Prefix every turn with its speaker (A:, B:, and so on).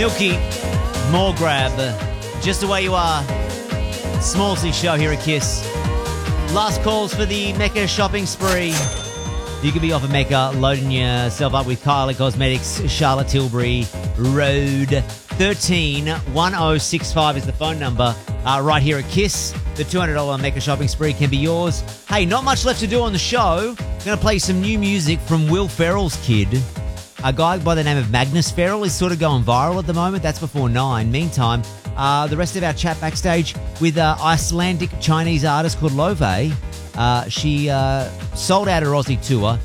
A: Milky, more grab. Just the way you are. Small C show here at Kiss. Last calls for the Mecca shopping spree. You could be off of Mecca, loading yourself up with Kylie Cosmetics, Charlotte Tilbury Road. 131065 is the phone number. Right here at Kiss. The $200 Mecca shopping spree can be yours. Hey, not much left to do on the show. Going to play some new music from Will Ferrell's kid. A guy by the name of Magnus Ferrell is sort of going viral at the moment. That's before 9. Meantime, the rest of our chat backstage with Icelandic Chinese artist called Love. She sold out her Aussie tour.